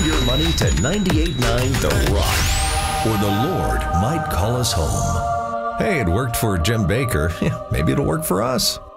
your money to 98.9 The Rock, or the Lord might call us home. Hey, it worked for Jim Baker. Maybe it'll work for us.